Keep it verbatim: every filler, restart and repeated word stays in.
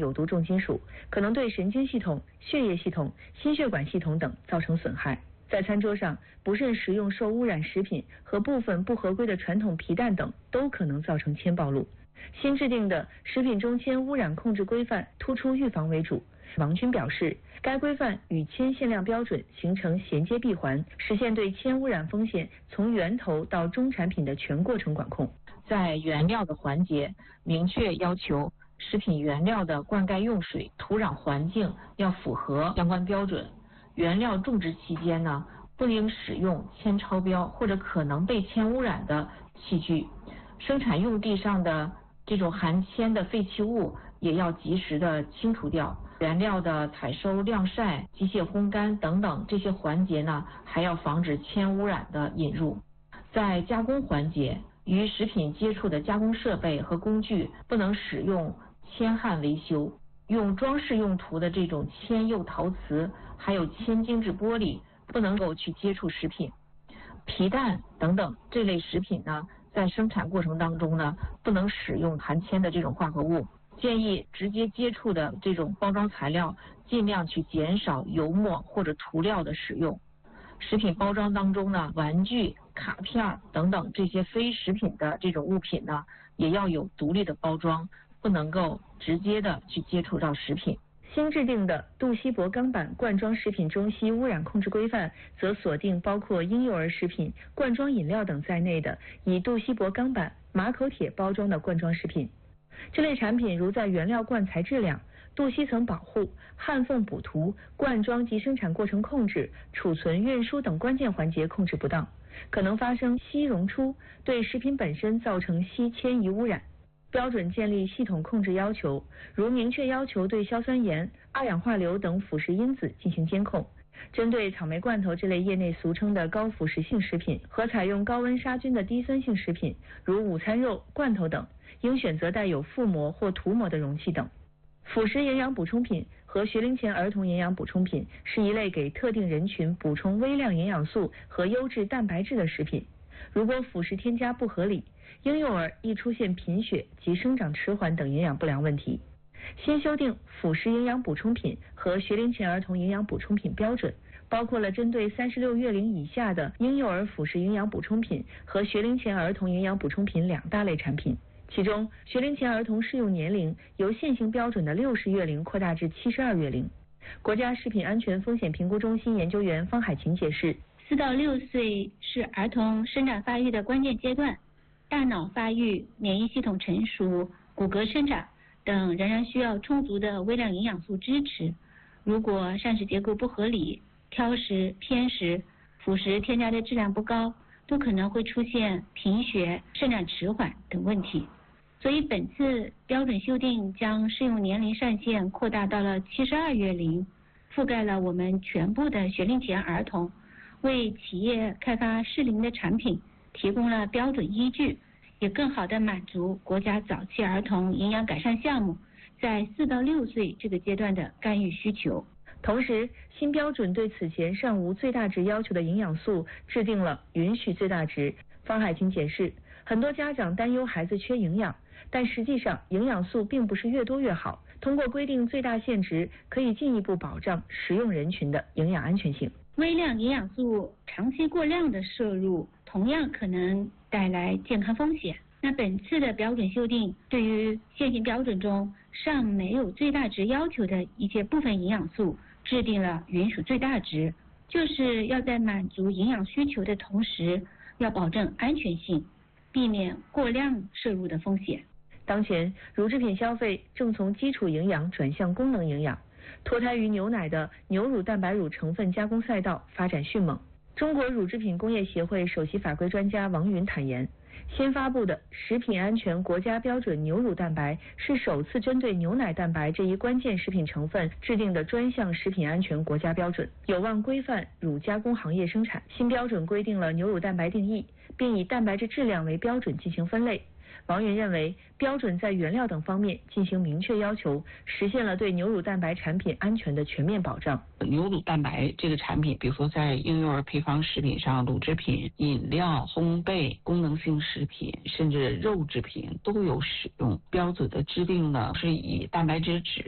有毒重金属，可能对神经系统、血液系统、心血管系统等造成损害。在餐桌上，不慎食用受污染食品和部分不合规的传统皮蛋等，都可能造成铅暴露。新制定的食品中铅污染控制规范突出预防为主。王军表示，该规范与铅限量标准形成衔接闭环，实现对铅污染风险从源头到终产品的全过程管控。 在原料的环节，明确要求食品原料的灌溉用水、土壤环境要符合相关标准。原料种植期间呢，不应使用铅超标或者可能被铅污染的器具。生产用地上的这种含铅的废弃物也要及时的清除掉。原料的采收、晾晒、机械烘干等等这些环节呢，还要防止铅污染的引入。在加工环节，与食品接触的加工设备和工具不能使用铅焊维修，用装饰用途的这种铅釉陶瓷还有铅精制玻璃不能够去接触食品。皮蛋等等这类食品呢，在生产过程当中呢，不能使用含铅的这种化合物。建议直接接触的这种包装材料尽量去减少油墨或者涂料的使用。食品包装当中呢，玩具、卡片等等这些非食品的这种物品呢，也要有独立的包装，不能够直接的去接触到食品。 新制定的杜锡箔钢板罐装食品中稀污染控制规范则锁定包括婴幼儿食品、罐装饮料等在内的以杜锡箔钢板、马口铁包装的罐装食品。这类产品如在原料罐材质量、镀锡层保护、焊缝补涂、灌装及生产过程控制、储存、运输等关键环节控制不当，可能发生锡溶出，对食品本身造成锡铅遗污染。标准建立系统控制要求，如明确要求对硝酸盐、二氧化硫等腐蚀因子进行监控。针对草莓罐头这类业内俗称的高腐蚀性食品和采用高温杀菌的低酸性食品，如午餐肉、罐头等，应选择带有覆膜或涂膜的容器等。辅食营养补充品和学龄前儿童营养补充品是一类给特定人群补充微量营养素和优质蛋白质的食品。如果辅食添加不合理，婴幼儿易出现贫血及生长迟缓等营养不良问题。新修订辅食营养补充品和学龄前儿童营养补充品标准，包括了针对三十六月龄以下的婴幼儿辅食营养补充品和学龄前儿童营养补充品两大类产品。其中，学龄前儿童适用年龄由现行标准的六十月龄扩大至七十二月龄。国家食品安全风险评估中心研究员方海琴解释， 四到六岁是儿童生长发育的关键阶段，大脑发育、免疫系统成熟、骨骼生长等仍然需要充足的微量营养素支持。如果膳食结构不合理、挑食、偏食、辅食添加的质量不高，都可能会出现贫血、生长迟缓等问题。所以本次标准修订将适用年龄上限扩大到了七十二月龄，覆盖了我们全部的学龄前儿童，为企业开发适龄的产品提供了标准依据，也更好地满足国家早期儿童营养改善项目在四到六岁这个阶段的干预需求。 同时，新标准对此前尚无最大值要求的营养素制定了允许最大值。方海琴解释，很多家长担忧孩子缺营养，但实际上营养素并不是越多越好，通过规定最大限值，可以进一步保障食用人群的营养安全性。 微量营养素长期过量的摄入，同样可能带来健康风险。那本次的标准修订，对于现行标准中尚没有最大值要求的一些部分营养素，制定了允许最大值，就是要在满足营养需求的同时，要保证安全性，避免过量摄入的风险。 当前，乳制品消费正从基础营养转向功能营养，脱胎于牛奶的牛乳蛋白乳成分加工赛道发展迅猛。中国乳制品工业协会首席法规专家王云坦言，新发布的食品安全国家标准牛乳蛋白是首次针对牛奶蛋白这一关键食品成分制定的专项食品安全国家标准，有望规范乳加工行业生产。新标准规定了牛乳蛋白定义，并以蛋白质质量为标准进行分类。王云认为，标准在原料等方面进行明确要求，实现了对牛乳蛋白产品安全的全面保障。 牛乳蛋白这个产品，比如说在婴幼儿配方食品上、乳制品、饮料、烘焙、功能性食品，甚至肉制品都有使用。标准的制定呢，是以蛋白质指